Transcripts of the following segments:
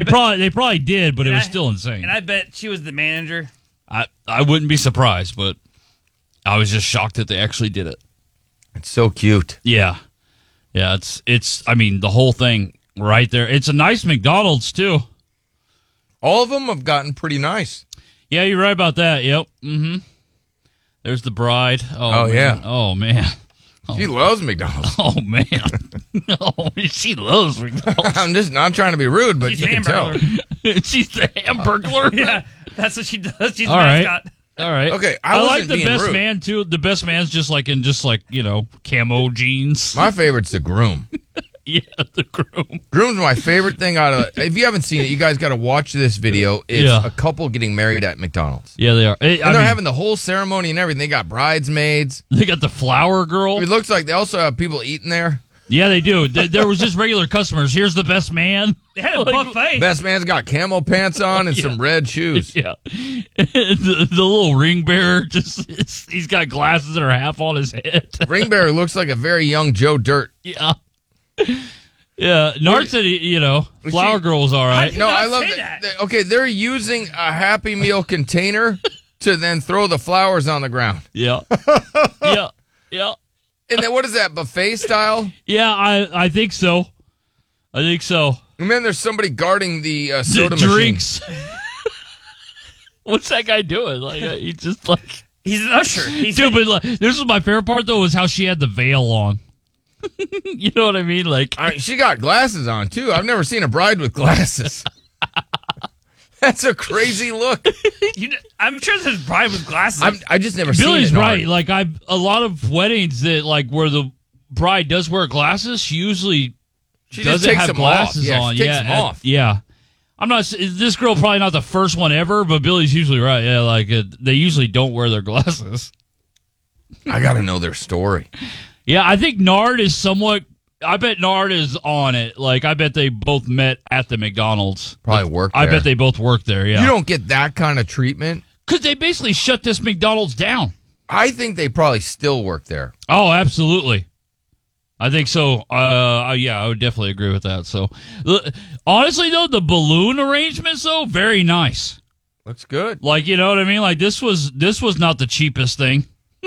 They probably did, but it was still insane. And I bet she was the manager. I wouldn't be surprised, but I was just shocked that they actually did it. It's so cute. Yeah. It's. I mean, the whole thing right there. It's a nice McDonald's too. All of them have gotten pretty nice. Yeah, you're right about that. Yep. Mm-hmm. There's the bride. Oh yeah. Oh man. She loves McDonald's. Oh man. Oh, she loves McDonald's. I'm not trying to be rude, but She's you can tell. She's the Hamburglar. Yeah, that's what she does. She's All the right. mascot. All right. Okay, I like wasn't the being best rude. man too. The best man's just like camo jeans. My favorite's the groom. Yeah, the groom. Groom's my favorite thing out of. If you haven't seen it, you guys got to watch this video. It's a couple getting married at McDonald's. Yeah, they are. And they're having the whole ceremony and everything. They got bridesmaids. They got the flower girl. It looks like they also have people eating there. Yeah, they do. There was just regular customers. Here's the best man. They had a buffet. Best man's got camel pants on and some red shoes. Yeah. The little ring bearer, he's got glasses that are half on his head. Ring bearer looks like a very young Joe Dirt. Yeah. Yeah. Nart said, flower girl was all right. No, I love that. Okay, they're using a Happy Meal container to then throw the flowers on the ground. Yeah. Yeah. And then what is that, buffet style? Yeah, I think so. And then there's somebody guarding the soda drinks. machine. What's that guy doing? Like he's just like he's an usher. But this was my favorite part though, was how she had the veil on. You know what I mean? Like she got glasses on too. I've never seen a bride with glasses. That's a crazy look. I'm sure there's bride with glasses. I just never seen it. Billy's right. Like a lot of weddings that where the bride does wear glasses, she usually doesn't have glasses on. She takes them off. Yeah. I'm not. This girl probably not the first one ever, but Billy's usually right. Yeah, like they usually don't wear their glasses. I got to know their story. Yeah, I think Nard is somewhat. I bet Nard is on it. Like, I bet they both met at the McDonald's. Probably worked there. I bet they both worked there, yeah. You don't get that kind of treatment. Because they basically shut this McDonald's down. I think they probably still work there. Oh, absolutely. I think so. Yeah, I would definitely agree with that. So, honestly, though, the balloon arrangements, though, very nice. Looks good. Like, you know what I mean? Like, this was not the cheapest thing.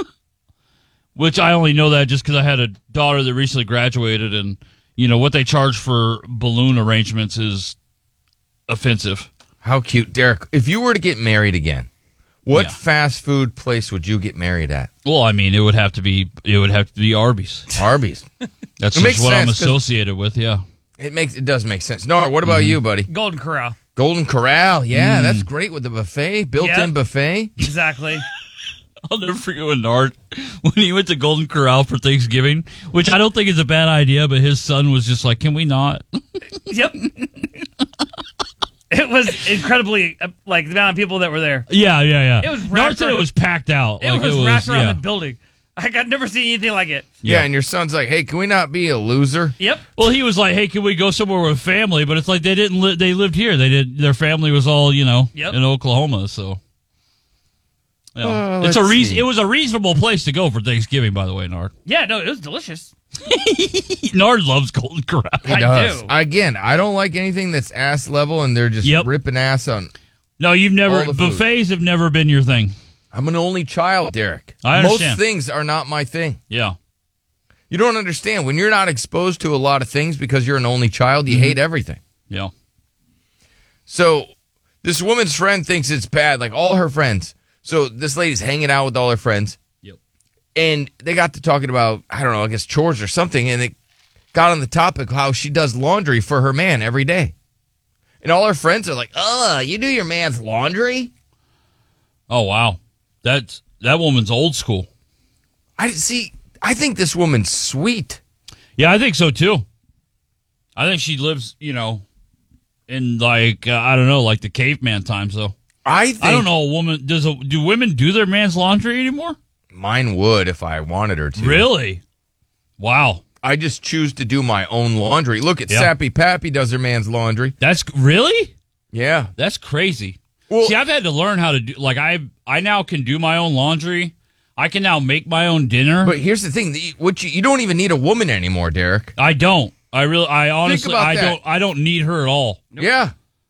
Which I only know that just because I had a daughter that recently graduated, and what they charge for balloon arrangements is offensive. How cute, Derek! If you were to get married again, what fast food place would you get married at? Well, I mean, it would have to be Arby's. Arby's. That's just what I'm associated with. Yeah, it does make sense. No, what about you, buddy? Golden Corral. Golden Corral. Yeah, that's great with the buffet, built-in buffet. Exactly. I'll never forget when Nart, when he went to Golden Corral for Thanksgiving, which I don't think is a bad idea, but his son was just like, can we not? Yep. It was incredibly, like, the amount of people that were there. Yeah. It was Nart said it was packed out. It was wrapped around the building. I've never seen anything like it. Yeah, and your son's like, hey, can we not be a loser? Yep. Well, he was like, hey, can we go somewhere with family? But it's like they didn't live. They lived here. Their family was all, in Oklahoma, so. Yeah. It was a reasonable place to go for Thanksgiving, by the way, Nard. Yeah, no, it was delicious. Nard loves Golden Corral. He does. Again, I don't like anything that's ass level and they're just ripping ass on. No, buffets have never been your thing. I'm an only child, Derek. I understand. Most things are not my thing. Yeah. You don't understand. When you're not exposed to a lot of things because you're an only child, you hate everything. Yeah. So this woman's friend thinks it's bad, like all her friends. So this lady's hanging out with all her friends. Yep. And they got to talking about, I don't know, I guess chores or something. And it got on the topic how she does laundry for her man every day. And all her friends are like, you do your man's laundry? Oh, wow. That woman's old school. I think this woman's sweet. Yeah, I think so, too. I think she lives, in like, I don't know, like the caveman times, though. I don't know, a woman, do women do their man's laundry anymore? Mine would if I wanted her to. Really? Wow. I just choose to do my own laundry. Look at Sappy Pappy does her man's laundry. That's really? Yeah. That's crazy. Well, see, I've had to learn how to do, like, I now can do my own laundry. I can now make my own dinner. But here's the thing, you don't even need a woman anymore, Derek. I don't. I honestly, I don't need her at all. Nope. Yeah.